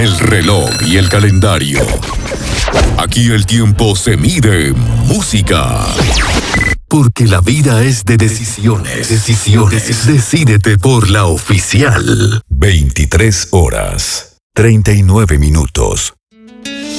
El reloj y el calendario. Aquí el tiempo se mide en música. Porque la vida es de decisiones. Decídete por la oficial. 23 horas, 39 minutos.